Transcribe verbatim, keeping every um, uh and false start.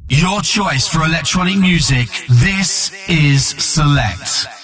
Your choice for electronic music. This is Select.